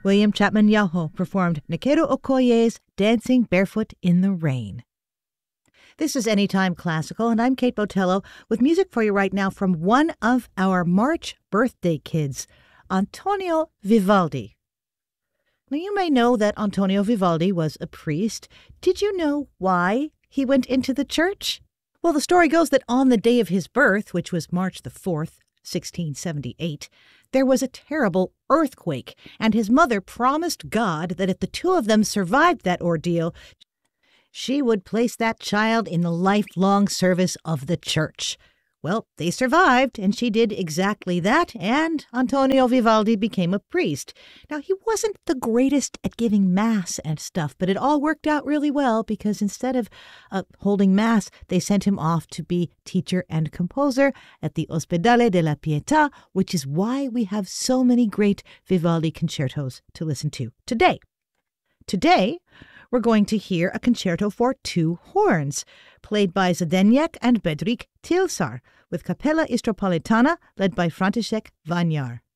William Chapman Yahoo performed Nekero Okoye's Dancing Barefoot in the Rain. This is Anytime Classical, and I'm Kate Botello with music for you right now from one of our March birthday kids, Antonio Vivaldi. Now, you may know that Antonio Vivaldi was a priest. Did you know why he went into the church? Well, the story goes that on the day of his birth, which was March the 4th, 1678, there was a terrible earthquake, and his mother promised God that if the two of them survived that ordeal, she would place that child in the lifelong service of the church. Well, they survived, and she did exactly that, and Antonio Vivaldi became a priest. Now, he wasn't the greatest at giving Mass and stuff, but it all worked out really well because instead of holding Mass, they sent him off to be teacher and composer at the Ospedale della Pietà, which is why we have so many great Vivaldi concertos to listen to today. Today, we're going to hear a concerto for two horns, played by Zdeněk and Bedřich Tilsar, with Capella Istropolitana led by František Vaňar.